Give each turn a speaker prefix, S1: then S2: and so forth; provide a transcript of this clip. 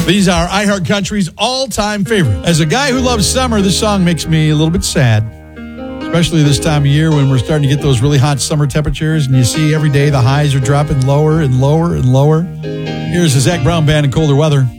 S1: These are iHeart Country's all-time favorite. As a guy who loves summer, this song makes me a little bit sad, especially this time of year when we're starting to get those really hot summer temperatures and you see every day the highs are dropping lower and lower and lower. Here's the Zac Brown Band in colder weather.